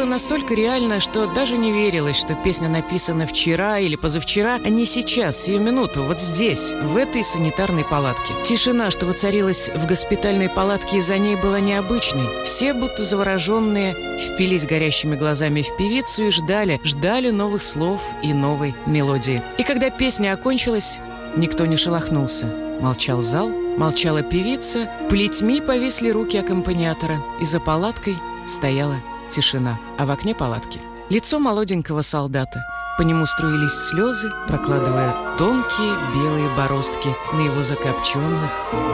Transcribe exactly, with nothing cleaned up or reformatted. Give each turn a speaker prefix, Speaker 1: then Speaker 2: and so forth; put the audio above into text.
Speaker 1: настолько реально, что даже не верилось, что песня написана вчера или позавчера, а не сейчас, сию минуту, вот здесь, в этой санитарной палатке. Тишина, что воцарилась в госпитальной палатке, и за ней была необычной. Все, будто завороженные, впились горящими глазами в певицу и ждали, ждали новых слов и новой мелодии. И когда песня окончилась, никто не шелохнулся. Молчал зал, молчала певица, плетьми повисли руки аккомпаниатора, и за палаткой стояла тишина, а в окне палатки лицо молоденького солдата. По нему струились слезы, прокладывая тонкие белые бороздки на его закопченных